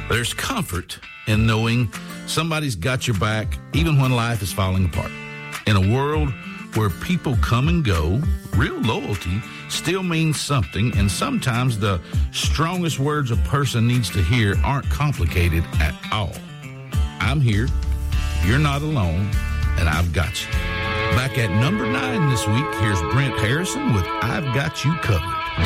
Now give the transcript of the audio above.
There's comfort in knowing somebody's got your back even when life is falling apart. In a world where people come and go, real loyalty still means something, and sometimes the strongest words a person needs to hear aren't complicated at all. I'm here, you're not alone, and I've got you. Back at number 9 this week, here's Brent Harrison with I've Got You Covered.